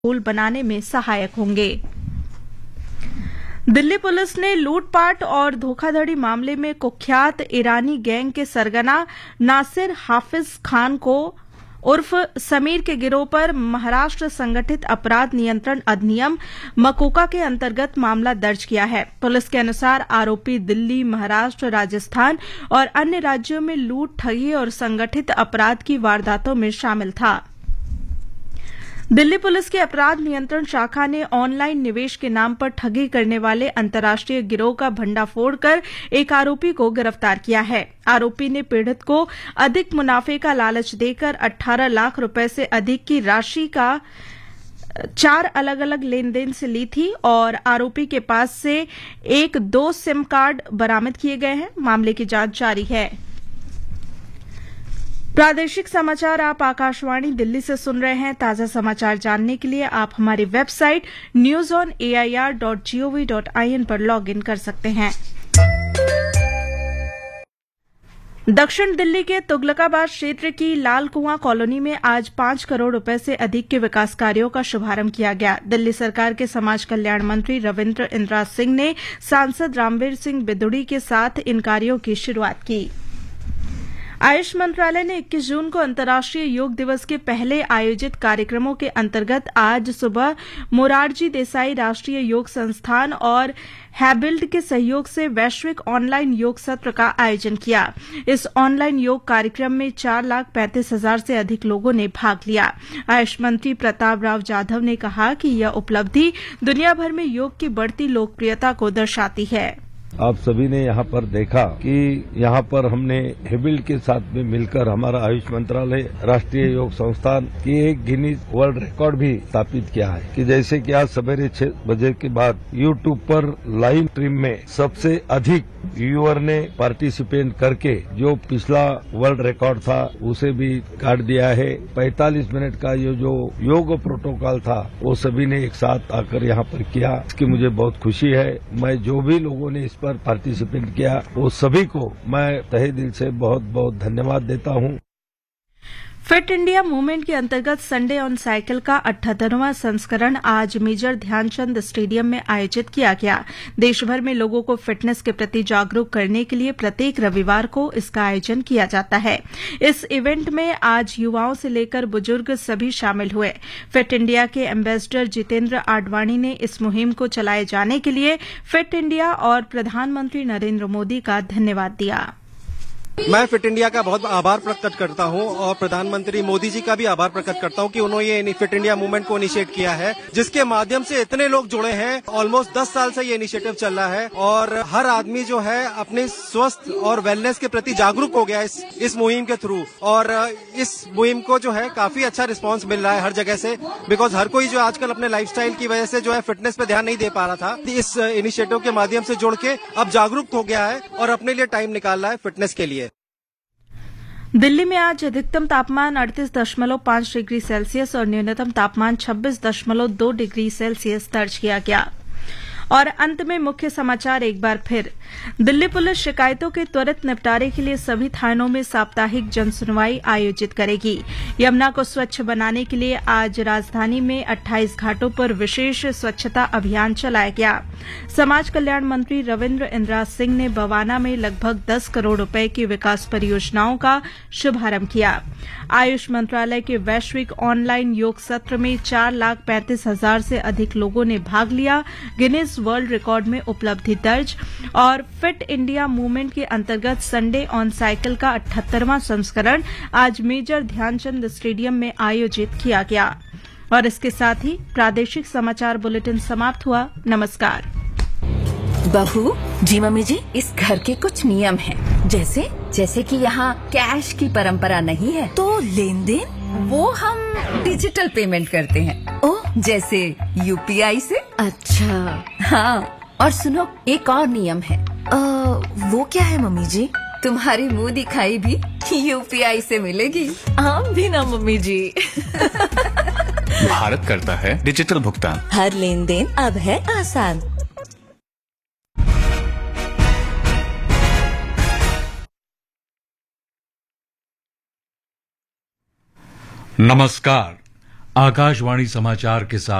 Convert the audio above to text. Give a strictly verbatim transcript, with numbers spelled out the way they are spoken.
पुल बनाने में सहायक होंगे। दिल्ली पुलिस ने लूटपाट और धोखाधड़ी मामले में कुख्यात ईरानी गैंग के सरगना नासिर हाफिज खान को उर्फ समीर के गिरोह पर महाराष्ट्र संगठित अपराध नियंत्रण अधिनियम मकोका के अंतर्गत मामला दर्ज किया है। पुलिस के अनुसार आरोपी दिल्ली, महाराष्ट्र, राजस्थान और अन्य राज्यों में लूट, ठगी और संगठित अपराध की वारदातों में शामिल था। दिल्ली पुलिस की अपराध नियंत्रण शाखा ने ऑनलाइन निवेश के नाम पर ठगी करने वाले अंतर्राष्ट्रीय गिरोह का भंडाफोड़ कर एक आरोपी को गिरफ्तार किया है। आरोपी ने पीड़ित को अधिक मुनाफे का लालच देकर अठारह लाख रुपए से अधिक की राशि का चार अलग अलग लेन देन से ली थी और आरोपी के पास से एक दो सिम कार्ड बरामद किए गए हैं। मामले की जांच जारी है। प्रादेशिक समाचार आप आकाशवाणी दिल्ली से सुन रहे हैं। ताजा समाचार जानने के लिए आप हमारी website news on A I R dot gov dot I N पर लॉग इन कर सकते हैं। दक्षिण दिल्ली के तुगलकाबाद क्षेत्र की लाल कुआं कॉलोनी में आज पांच करोड़ रुपए से अधिक के विकास कार्यों का शुभारंभ किया गया। दिल्ली सरकार के समाज कल्याण मंत्री रविन्द्र इंद्रा सिंह ने सांसद रामवीर सिंह बिदुड़ी के साथ इन कार्यों की शुरुआत की। आयुष मंत्रालय ने इक्कीस जून को अंतर्राष्ट्रीय योग दिवस के पहले आयोजित कार्यक्रमों के अंतर्गत आज सुबह मोरारजी देसाई राष्ट्रीय योग संस्थान और हैबिल्ड के सहयोग से वैश्विक ऑनलाइन योग सत्र का आयोजन किया। इस ऑनलाइन योग कार्यक्रम में चार लाख पैंतीस हजार से अधिक लोगों ने भाग लिया। आयुष मंत्री प्रताप राव जाधव ने कहा कि यह उपलब्धि दुनिया भर में योग की बढ़ती लोकप्रियता को दर्शाती है। आप सभी ने यहाँ पर देखा कि यहाँ पर हमने हेबिल्ड के साथ में मिलकर हमारा आयुष मंत्रालय, राष्ट्रीय योग संस्थान की एक गिनीज वर्ल्ड रिकॉर्ड भी स्थापित किया है कि जैसे कि आज सवेरे छह बजे के बाद यूट्यूब पर लाइव स्ट्रीम में सबसे अधिक व्यूअर ने पार्टिसिपेट करके जो पिछला वर्ल्ड रिकॉर्ड था उसे भी काट दिया है। पैंतालीस मिनट का ये जो योग प्रोटोकॉल था वो सभी ने एक साथ आकर यहाँ पर किया। इसकी मुझे बहुत खुशी है। मैं जो भी लोगों ने इस पर पार्टिसिपेट किया वो सभी को मैं तहे दिल से बहुत बहुत धन्यवाद देता हूँ। फिट इंडिया मूवमेंट के अंतर्गत संडे ऑन साइकिल का अठहत्तरवां संस्करण आज मेजर ध्यानचंद स्टेडियम में आयोजित किया गया। देश भर में लोगों को फिटनेस के प्रति जागरूक करने के लिए प्रत्येक रविवार को इसका आयोजन किया जाता है। इस इवेंट में आज युवाओं से लेकर बुजुर्ग सभी शामिल हुए। फिट इंडिया के एम्बेसडर जितेंद्र आडवाणी ने इस मुहिम को चलाए जाने के लिए फिट इंडिया और प्रधानमंत्री नरेंद्र मोदी का धन्यवाद दिया। मैं फिट इंडिया का बहुत आभार प्रकट करता हूं और प्रधानमंत्री मोदी जी का भी आभार प्रकट करता हूं कि उन्होंने ये फिट इंडिया मूवमेंट को इनिशिएट किया है, जिसके माध्यम से इतने लोग जुड़े हैं। ऑलमोस्ट दस साल से ये इनिशिएटिव चल रहा है और हर आदमी जो है अपने स्वस्थ और वेलनेस के प्रति जागरूक हो गया इस इस मुहिम के थ्रू। और इस मुहिम को जो है काफी अच्छा रिस्पांस मिल रहा है हर जगह से, बिकॉज हर कोई जो आजकल अपने लाइफस्टाइल की वजह से जो है फिटनेस पे ध्यान नहीं दे पा रहा था, इस इनिशिएटिव के माध्यम से जुड़ के अब जागरूक हो गया है और अपने लिए टाइम निकाल रहा है फिटनेस के लिए। दिल्ली में आज अधिकतम तापमान अड़तीस दशमलव पांच डिग्री सेल्सियस और न्यूनतम तापमान छब्बीस दशमलव दो डिग्री सेल्सियस दर्ज किया गया। और अंत में मुख्य समाचार एक बार फिर। दिल्ली पुलिस शिकायतों के त्वरित निपटारे के लिए सभी थानों में साप्ताहिक जनसुनवाई आयोजित करेगी। यमुना को स्वच्छ बनाने के लिए आज राजधानी में अट्ठाईस घाटों पर विशेष स्वच्छता अभियान चलाया गया। समाज कल्याण मंत्री रविन्द्र इंद्रा सिंह ने बवाना में लगभग दस करोड़ रुपए की विकास परियोजनाओं का शुभारंभ किया। आयुष मंत्रालय के वैश्विक ऑनलाइन योग सत्र में चार लाख पैंतीस हजार से अधिक लोगों ने भाग लिया। गिनीज वर्ल्ड रिकॉर्ड में उपलब्धि दर्ज। और फिट इंडिया मूवमेंट के अंतर्गत संडे ऑन साइकिल का अठहत्तरवां संस्करण आज मेजर ध्यानचंद स्टेडियम में आयोजित किया गया। और इसके साथ ही प्रादेशिक समाचार बुलेटिन समाप्त हुआ। नमस्कार। बहू जी, मम्मी जी, इस घर के कुछ नियम हैं, जैसे जैसे कि यहाँ कैश की परंपरा नहीं है, तो लेन देन वो हम डिजिटल पेमेंट करते हैं। ओह, जैसे यू पी आई से। अच्छा हाँ, और सुनो, एक और नियम है। आ, वो क्या है मम्मी जी? तुम्हारी मुंह दिखाई भी यू पी आई से मिलेगी। आप भी ना मम्मी जी। भारत करता है डिजिटल भुगतान। हर लेन देन अब है आसान। नमस्कार, आकाशवाणी समाचार के साथ